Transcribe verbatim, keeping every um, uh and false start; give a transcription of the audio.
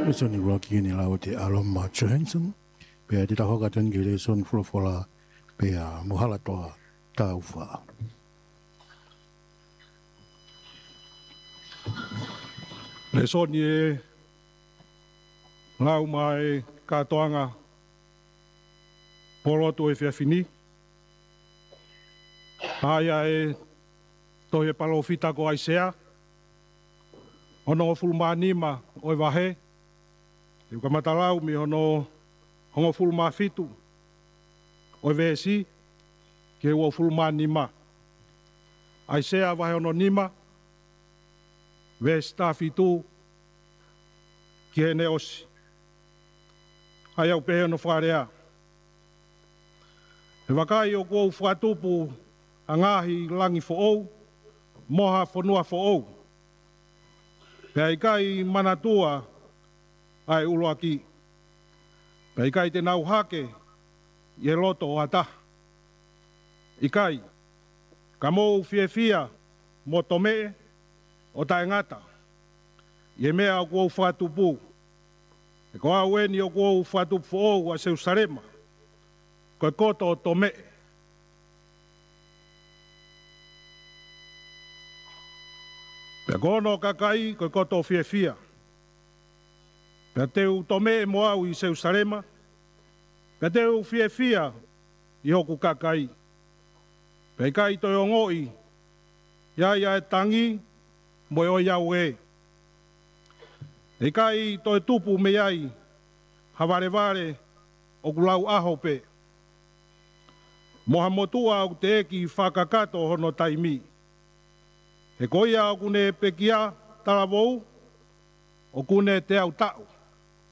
Son Rocky ni lau te Aloma Johansson. Pea te tahoka tangi le son fulafula pea mohala toa tauwha. Le son e lau mai katoanga polotu e whiawhini. Aia e tohe palo fita ko aisea. Ono o fulmanima o e wahe. Te uka matalau mi ono hongo fulma fitu. O e vesi ke ua fulmanima. Aisea wahe ono nima. Vesta fitu ki ne osi. Ai au pehe no wharea. E wakai o kou whatupu angahi langi fo ou, moha whanua fo ou. Pea ikai manatua ai uloa ki. Pea ikai te nau hake i e loto o ata. Ikai, ka mou fie fia mo tome o tae ngata. I e mea o kou whatupu. E ko au eni o kou whatupu fo ou a seu sarema. Ko e koto o tome. Pea kono kakai ko e koto o fie fia. Pea teu tome mo au i seu sarema. Pea teu fie fia i hoku kakai. Pea ikai toi o ngoi. Ia ia e tangi mo e o iau e. Ikai toi tupu me iai. Havare vare o kulau aho pe. Moha motua au te eki whakakato hono taimi. E koia o kune pekia talavou, o kune te au tau.